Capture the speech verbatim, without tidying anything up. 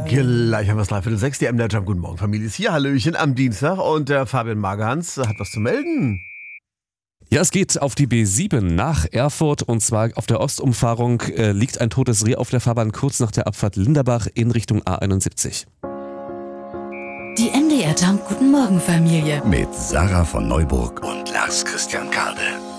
Gleich haben wir es dreiviertel sechs, die M D R Jump. Guten Morgen, Familie ist hier. Hallöchen am Dienstag und der Fabian Magerhans hat was zu melden. Ja, es geht auf die B sieben nach Erfurt und zwar auf der Ostumfahrung äh, liegt ein totes Reh auf der Fahrbahn kurz nach der Abfahrt Linderbach in Richtung A einundsiebzig. Die M D R Jump. Guten Morgen, Familie. Mit Sarah von Neuburg und Lars Christian Kade.